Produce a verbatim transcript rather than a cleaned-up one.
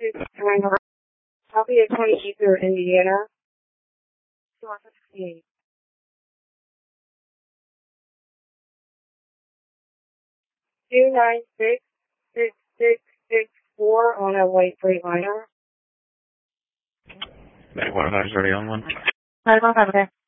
Copy of twenty-eight through Indiana. two one sixty-eight. two nine six six six six four on a white Freightliner. Back one, already on one. Nine one five, okay.